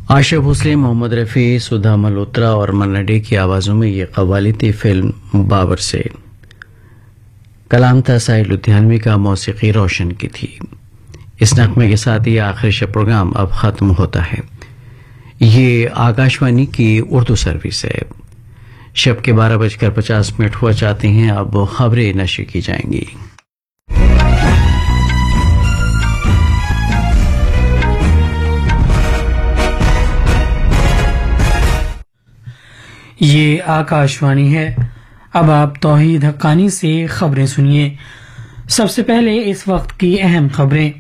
आशा भोसले, मोहम्मद रफ़ी, सुधा मल्होत्रा और मन्ना डे की आवाज़ों में ये कव्वाली थी फिल्म बाबर से। कलाम था साहिल लुधियानवी का, मौसीकी रोशन की थी। इस नगमे के साथ ही आखिर से प्रोग्राम अब ख़त्म होता है। ये आकाशवाणी की उर्दू सर्विस है। शब के 12:50 हुआ चाहते हैं। अब खबरें नशर की जाएंगी। ये आकाशवाणी है। अब आप तौहीद हक्कानी से खबरें सुनिए। सबसे पहले इस वक्त की अहम खबरें।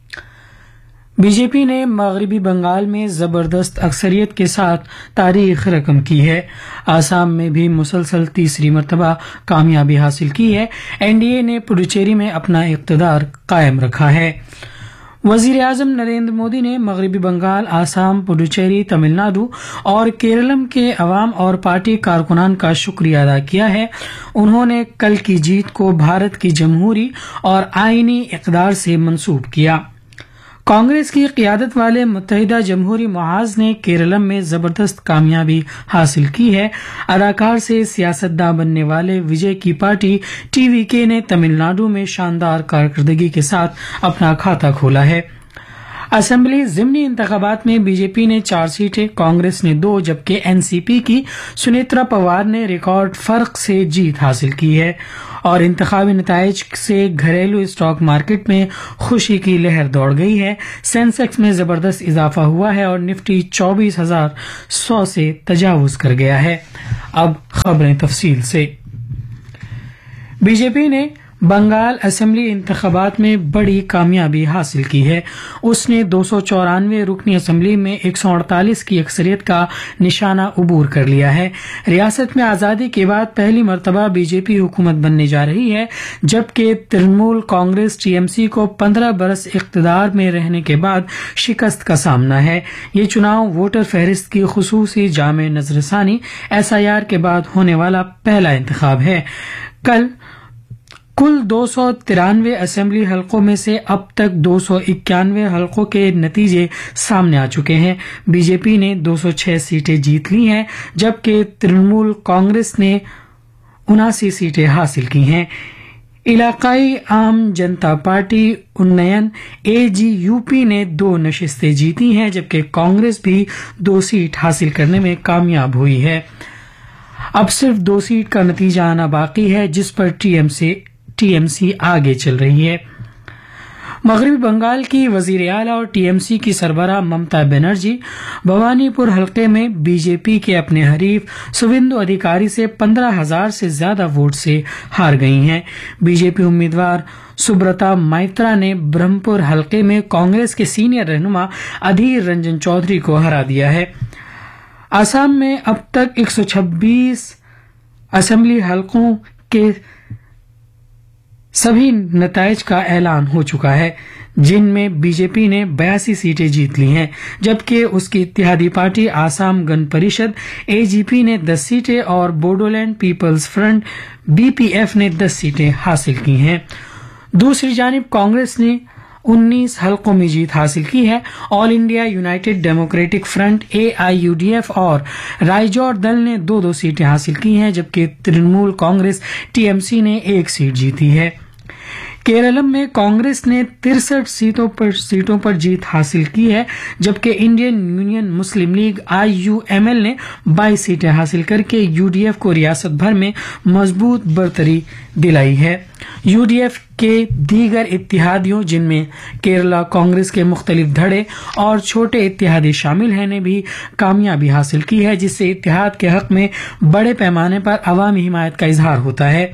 बीजेपी ने मगरबी बंगाल में जबरदस्त अक्सरियत के साथ तारीख रकम की है। आसाम में भी मुसलसल तीसरी मरतबा कामयाबी हासिल की है। एनडीए ने पुडुचेरी में अपना इक़्तिदार कायम रखा है। वजीर आजम नरेंद्र मोदी ने मगरबी बंगाल, आसाम, पुडुचेरी, तमिलनाडु और केरलम के अवाम और पार्टी कारकुनान का शुक्रिया अदा किया है। उन्होंने कल की जीत को भारत की जमहूरी और आईनी इक़्तिदार से मंसूब किया। कांग्रेस की क़ियादत वाले मुत्तहिदा जमहूरी मुआज़ ने केरलम में जबरदस्त कामयाबी हासिल की है। अदाकार से सियासतदान बनने वाले विजय की पार्टी टीवीके ने तमिलनाडु में शानदार कारकर्दगी के साथ अपना खाता खोला है। असेंबली ज़िमनी इंतखाबात में बीजेपी ने 4 सीटें, कांग्रेस ने 2 जबकि एनसीपी की सुनेत्रा पवार ने रिकॉर्ड फर्क से जीत हासिल की है। और इंतखाबी नताइज से घरेलू स्टॉक मार्केट में खुशी की लहर दौड़ गई है। सेंसेक्स में जबरदस्त इजाफा हुआ है और निफ्टी 24,100 से तजावुज कर गया है। अब खबरें तफसील से। बीजेपी ने बंगाल असेंबली इंतखाबात में बड़ी कामयाबी हासिल की है। उसने 294 रुकनी असेंबली में 148 की अक्सरियत का निशाना उबूर कर लिया है। रियासत में आज़ादी के बाद पहली मरतबा बीजेपी हुकूमत बनने जा रही है, जबकि तृणमूल कांग्रेस टीएमसी को 15 बरस इक़्तिदार में रहने के बाद शिकस्त का सामना है। ये चुनाव वोटर फहरिस्त की खुसूसी जामे नजरसानी SIR के बाद होने वाला पहला इंतखाब है। कल कुल 293 असेंबली हलकों में से अब तक 291 हलकों के नतीजे सामने आ चुके हैं। बीजेपी ने 206 सीटें जीत ली हैं, जबकि तृणमूल कांग्रेस ने 79 सीटें हासिल की हैं। इलाकाई आम जनता पार्टी उन्नयन AGUP ने 2 नशिस्तें जीती हैं, जबकि कांग्रेस भी 2 सीट हासिल करने में कामयाब हुई है। अब सिर्फ 2 सीट का नतीजा आना बाकी है, जिस पर TMC आगे चल रही है। मगरबी बंगाल की वजीर आला और TMC की सरबराह ममता बनर्जी भवानीपुर हलके में बीजेपी के अपने हरीफ सुवेंदु अधिकारी से 15,000 से ज्यादा वोट से हार गई हैं। बीजेपी उम्मीदवार सुब्रता मैत्रा ने ब्रह्मपुर हलके में कांग्रेस के सीनियर रहनुमा अधीर रंजन चौधरी को हरा दिया है। असम में अब तक 126 असेंबली हलकों के सभी नताइज का ऐलान हो चुका है, जिनमें बीजेपी ने 82 सीटें जीत ली हैं, जबकि उसकी इत्तेहादी पार्टी आसाम गण परिषद AGP ने 10 सीटें और बोडोलैंड पीपल्स फ्रंट BPF ने 10 सीटें हासिल की हैं। दूसरी जानिब कांग्रेस ने 19 हलकों में जीत हासिल की है। All India United democratic front AIUDF और राइजौर दल ने 2-2 सीटें हासिल की हैं, जबकि तृणमूल कांग्रेस TMC ने 1 सीट जीती है। केरलम में कांग्रेस ने 63 सीटों पर जीत हासिल की है, जबकि इंडियन यूनियन मुस्लिम लीग IUML ने 22 सीटें हासिल करके UDF को रियासत भर में मजबूत बरतरी दिलाई है। UDF के दीगर इत्तेहादियों, जिनमें केरला कांग्रेस के मुख्तलिफ धड़े और छोटे इत्तेहादी शामिल हैं, ने भी कामयाबी हासिल की है, जिससे इत्तेहाद के हक में बड़े पैमाने पर अवामी हिमायत का इजहार होता है।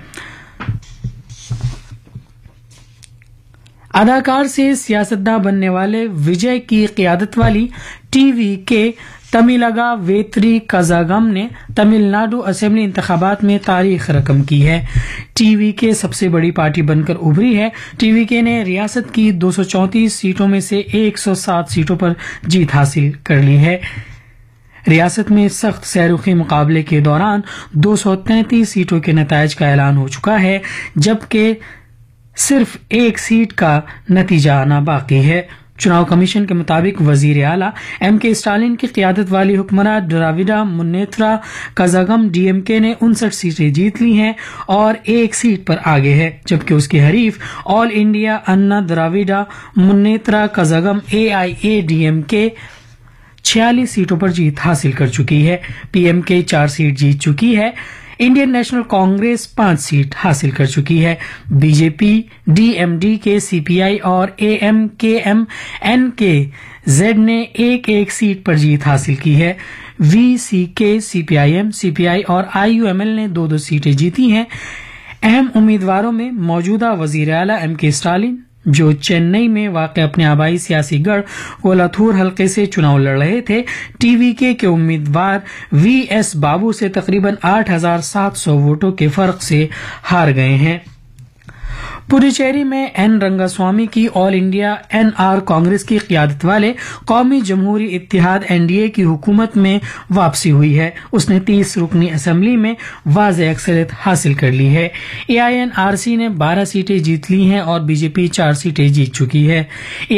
अदाकार से सियासतदान बनने वाले विजय की क़ियादत वाली TVK तमिलगा वेत्री कजागम ने तमिलनाडु असेंबली इंतखाबात में तारीख रकम की है। TVK सबसे बड़ी पार्टी बनकर उभरी है। TVK ने रियासत की 234 सीटों में से 107 सीटों पर जीत हासिल कर ली है। रियासत में सख्त सैरुखी मुकाबले के दौरान 233 सीटों के नताइज का ऐलान हो चुका है, जबकि सिर्फ 1 सीट का नतीजा आना बाकी है। चुनाव कमीशन के मुताबिक वजीर आला एम.के. स्टालिन की क़ियादत वाली हुक्मरान द्रविड़ा मुन्नेत्रा कज़ागम डीएमके ने 59 सीटें जीत ली हैं और एक सीट पर आगे है, जबकि उसकी हरीफ ऑल इंडिया अन्ना द्रविड़ा मुन्नेत्रा कज़ागम AIADMK 46 सीटों पर जीत हासिल कर चुकी है। पीएमके 4 सीट जीत चुकी है। इंडियन नेशनल कांग्रेस 5 सीट हासिल कर चुकी है। बीजेपी, DMDK, CPI और AMKMNK Z ने एक एक सीट पर जीत हासिल की है। VCK, CPIM, CPI और IUML ने 2-2 सीटें जीती हैं। अहम उम्मीदवारों में मौजूदा वजीर आला एम.के. स्टालिन, जो चेन्नई में वाक़ अपने आबाई सियासी गढ़ कोलाथूर हलके से चुनाव लड़ रहे थे, TVK के उम्मीदवार VS बाबू से तकरीबन 8,700 वोटों के फर्क से हार गए हैं। पुडुचेरी में N. रंगास्वामी की ऑल इंडिया NR कांग्रेस की क़ियादत वाले कौमी जमहूरी इत्तेहाद NDA की हुकूमत में वापसी हुई है। उसने 30 रुकनी असेंबली में वाज़ेह अक्सरियत हासिल कर ली है। AINRC ने 12 सीटें जीत ली हैं और बीजेपी 4 सीटें जीत चुकी है।